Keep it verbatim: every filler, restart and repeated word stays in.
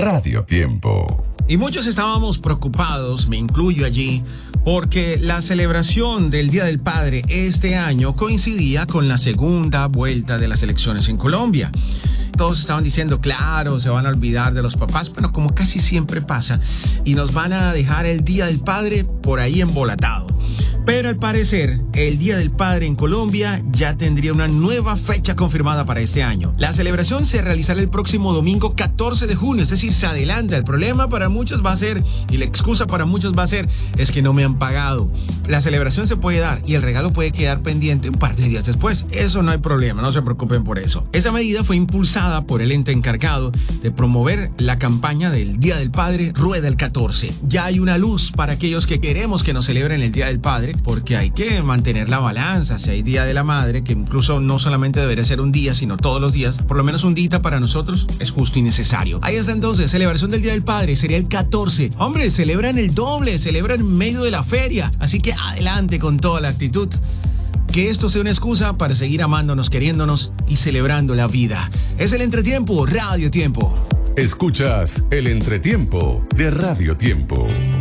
Radio Tiempo. Y muchos estábamos preocupados, me incluyo allí, porque la celebración del Día del Padre este año coincidía con la segunda vuelta de las elecciones en Colombia. Todos estaban diciendo, claro, se van a olvidar de los papás, pero como casi siempre pasa, y nos van a dejar el Día del Padre por ahí embolatado. Pero al parecer, el Día del Padre en Colombia ya tendría una nueva fecha confirmada para este año. La celebración se realizará el próximo domingo catorce de junio, es decir, se adelanta. El problema para muchos va a ser, y la excusa para muchos va a ser, es que no me han pagado. La celebración se puede dar y el regalo puede quedar pendiente un par de días después. Eso no hay problema, no se preocupen por eso. Esa medida fue impulsada por el ente encargado de promover la campaña del Día del Padre Rueda el catorce. Ya hay una luz para aquellos que queremos que nos celebren el Día del Padre, porque hay que mantener la balanza. Si hay Día de la Madre, que incluso no solamente debería ser un día, sino todos los días, por lo menos un día para nosotros es justo y necesario. Ahí está entonces, celebración del Día del Padre sería el catorce. Hombre, celebran el doble, celebran en medio de la feria, así que adelante con toda la actitud. Que esto sea una excusa para seguir amándonos, queriéndonos y celebrando la vida. Es el Entretiempo, Radio Tiempo. Escuchas el Entretiempo de Radio Tiempo.